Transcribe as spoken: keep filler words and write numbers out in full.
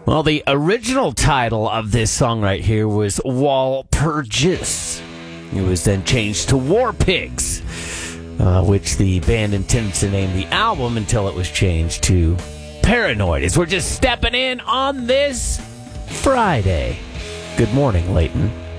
Well, the original title of this song right here was Walpurgis. It was then changed to War Pigs, uh, which the band intended to name the album until it was changed to Paranoid. As we're just stepping in on this Friday. Good morning, Leighton.